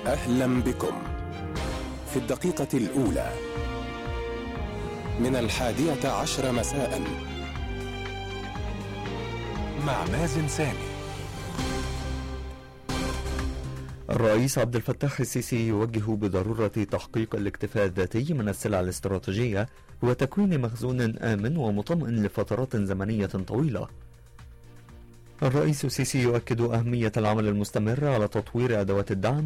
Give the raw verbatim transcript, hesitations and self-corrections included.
أهلا بكم في الدقيقة الأولى من الحادية عشر مساء مع مازن سامي. الرئيس عبد الفتاح السيسي يوجه بضرورة تحقيق الاكتفاء الذاتي من السلع الاستراتيجية وتكوين مخزون آمن ومطمئن لفترات زمنية طويلة. الرئيس السيسي يؤكد أهمية العمل المستمر على تطوير أدوات الدعم